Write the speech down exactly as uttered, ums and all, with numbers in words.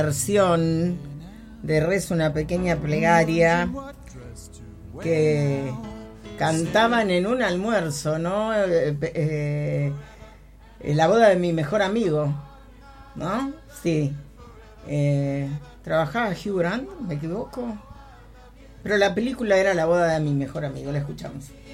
versión de Rezo una pequeña plegaria que cantaban en un almuerzo, ¿no? Eh, eh, eh, la boda de mi mejor amigo, ¿no? Sí. Eh, trabajaba Hugh Grant, ¿me equivoco? Pero la película era La boda de mi mejor amigo, la escuchamos.